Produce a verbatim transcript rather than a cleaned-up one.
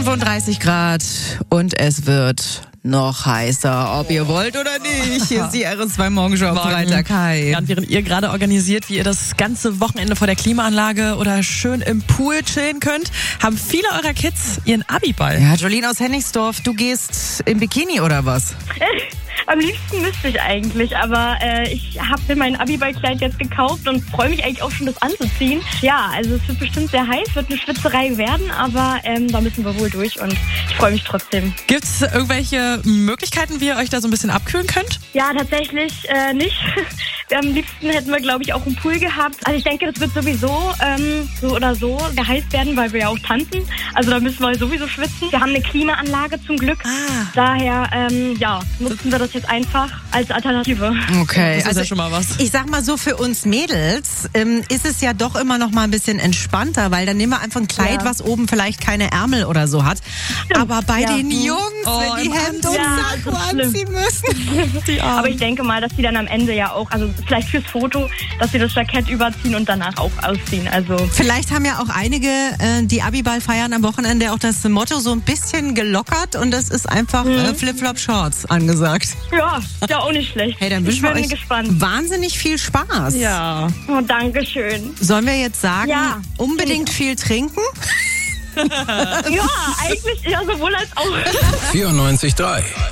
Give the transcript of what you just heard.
fünfunddreißig Grad und es wird noch heißer, ob ihr wollt oder nicht. Hier ist die R S zwei Morgenshow am Freitag. Hi. Ja, und während ihr gerade organisiert, wie ihr das ganze Wochenende vor der Klimaanlage oder schön im Pool chillen könnt, haben viele eurer Kids ihren Abiball. Ja, Jolene aus Hennigsdorf, du gehst im Bikini oder was? Am liebsten müsste ich eigentlich, aber äh, ich habe mir mein Abiballkleid jetzt gekauft und freue mich eigentlich auch schon, das anzuziehen. Ja, also es wird bestimmt sehr heiß, wird eine Schwitzerei werden, aber ähm, da müssen wir wohl durch und ich freue mich trotzdem. Gibt es irgendwelche Möglichkeiten, wie ihr euch da so ein bisschen abkühlen könnt? Ja, tatsächlich äh, nicht. Am liebsten hätten wir, glaube ich, auch einen Pool gehabt. Also ich denke, das wird sowieso ähm, so oder so sehr heiß werden, weil wir ja auch tanzen. Also da müssen wir sowieso schwitzen. Wir haben eine Klimaanlage zum Glück. Ah. Daher, ähm, ja, nutzen wir das jetzt einfach als Alternative. Okay, Das ist also ja schon mal was. ich sag mal so, für uns Mädels ähm, ist es ja doch immer noch mal ein bisschen entspannter, weil dann nehmen wir einfach ein Kleid, Ja. was oben vielleicht keine Ärmel oder so hat. Aber bei Ja. den Jungs, Oh, wenn die im Hemd und Ja, Sakko das ist schlimm. anziehen müssen. Die Armen. Aber ich denke mal, dass die dann am Ende ja auch, also vielleicht fürs Foto, dass sie das Jackett überziehen und danach auch ausziehen. Also Vielleicht haben ja auch einige, äh, die Abiball feiern am Wochenende, auch das Motto so ein bisschen gelockert und das ist einfach äh, Flip-Flop-Shorts angesagt. ja, ist ja auch nicht schlecht. Hey, dann ich wünschen wir bin euch gespannt. wahnsinnig viel Spaß. Ja. Oh, Dankeschön. Sollen wir jetzt sagen, Ja. unbedingt viel trinken? Ja, eigentlich ja sowohl als auch. vierundneunzig Komma drei